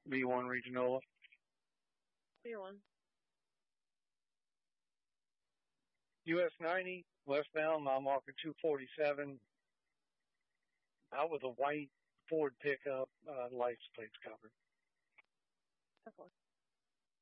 B1 Regional. B1. US 90, westbound, mile marker 247. Out with a white Ford pickup, license plates covered. Okay.